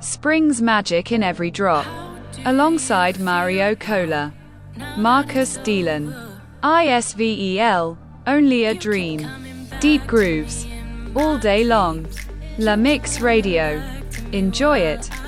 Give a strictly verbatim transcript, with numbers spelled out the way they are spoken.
Springs magic in every drop. Alongside Mario Cola. Marcus Delan. I S V E L. Only a dream. Deep grooves. All day long. La Mix Radio. Enjoy it.